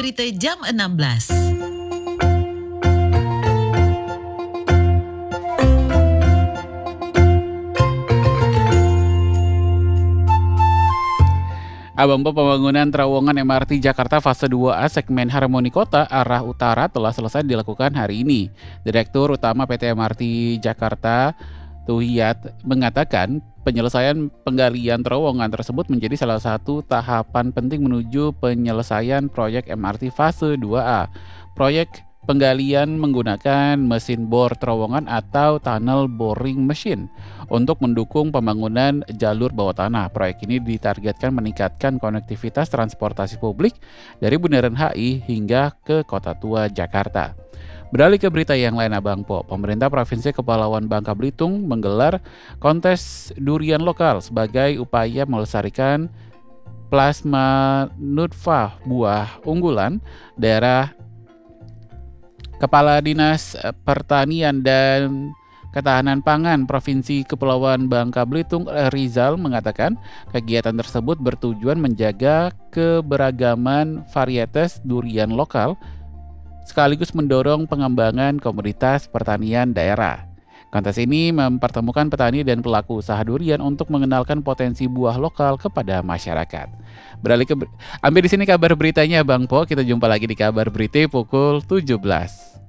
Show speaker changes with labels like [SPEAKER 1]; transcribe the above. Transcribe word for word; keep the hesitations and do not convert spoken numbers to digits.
[SPEAKER 1] berita jam enam belas.
[SPEAKER 2] Abang Po, pembangunan terowongan M R T Jakarta fase dua A segmen Harmoni Kota arah utara telah selesai dilakukan hari ini. Direktur Utama P T M R T Jakarta, Tuhiyat, mengatakan penyelesaian penggalian terowongan tersebut menjadi salah satu tahapan penting menuju penyelesaian proyek M R T fase dua A. Proyek penggalian menggunakan mesin bor terowongan atau tunnel boring machine untuk mendukung pembangunan jalur bawah tanah. Proyek ini ditargetkan meningkatkan konektivitas transportasi publik dari Bundaran H I hingga ke Kota Tua Jakarta. Beralih ke berita yang lain, Abang Po, pemerintah Provinsi Kepulauan Bangka Belitung menggelar kontes durian lokal sebagai upaya melestarikan plasma nutfah buah unggulan. Daerah Kepala Dinas Pertanian dan Ketahanan Pangan Provinsi Kepulauan Bangka Belitung, Rizal, mengatakan kegiatan tersebut bertujuan menjaga keberagaman varietas durian lokal sekaligus mendorong pengembangan komoditas pertanian daerah. Kontes ini mempertemukan petani dan pelaku usaha durian untuk mengenalkan potensi buah lokal kepada masyarakat. Beralih ke ambil di sini kabar beritanya, Bang Po. Kita jumpa lagi di kabar berita pukul tujuh belas.